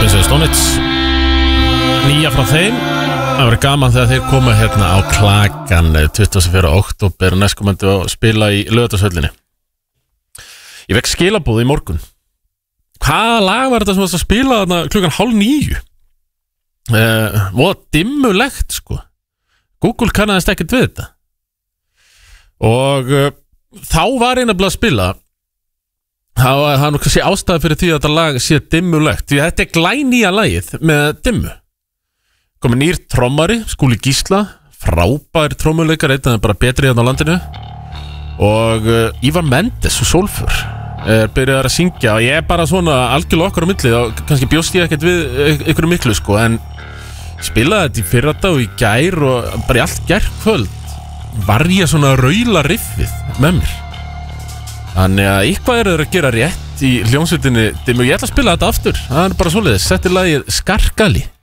Queens of the Stone Age. Nýja frá þeim. Það verður gaman þegar þeir koma hérna á Klakan 24. október næstkomandi að spila í Laugardalshöllinni. Ég vekk skilabóð í morgun. Hvaða lag var þetta sem varst að spila þarna klukkan 8:30? Voða dimmulegt sko. Google kannaðist ekkert við þetta. Og þá var einnig að spila. Það var nú kannski ástæða fyrir því að þetta lag sé dimmulegt. Því þetta glænýja lagið með dimmu. Komið nýr trommari, Skúli Gísla, frábær trommuleikar, einn af þeim bara betri hérna á landinu. Og Ívar Mendes og Solfur byrjaði að syngja og ég bara svona algjörlega okkar á milli og kannski bjóst ég ekkert við ykkur miklu sko, en spilaði þetta í fyrradag og í gær og bara í allt gærkvöld var ég svona að raula riffið með mér. Þannig að eitthvað þeir að gera rétt í hljómsveitinni dimmu. Ég ætla að spila þetta aftur, það bara svoleiðis, setti lagið Skarkali.